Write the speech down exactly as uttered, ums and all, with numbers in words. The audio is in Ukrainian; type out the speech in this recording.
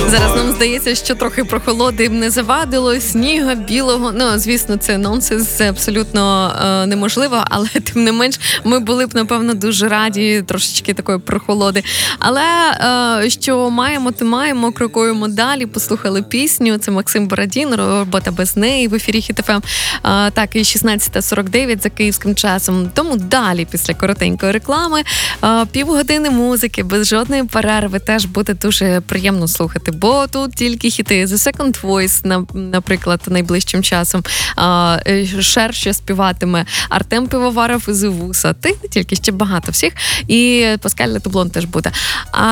Зараз нам здається, що трохи прохолоди не завадило, сніга, білого. Ну, звісно, це нонсенс, це абсолютно е, неможливо, але тим не менш ми були б, напевно, дуже раді трошечки такої прохолоди. Але е, що маємо, то маємо, крокуємо далі, послухали пісню. Це Максим Бородін, робота без неї в ефірі Хіт еф ем. Е, так, і шістнадцята сорок дев'ять за київським часом. Тому далі, після коротенької реклами, е, півгодини музики, без жодної перерви, теж буде дуже приємно слухати, бо тут тільки хіти. The Second Voice, наприклад, найближчим часом. Шер, що співатиме, Артем Пивоваров із Івуса. Ти не тільки, ще багато всіх. І Паскаль Летублон теж буде.